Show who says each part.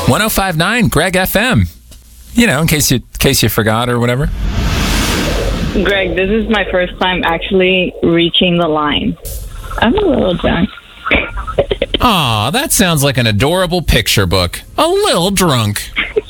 Speaker 1: 105.9 Greg FM. You know, in case you forgot or whatever.
Speaker 2: Greg, this is my first time actually reaching the line. I'm a little drunk.
Speaker 1: Aw, that sounds like an adorable picture book. A little drunk.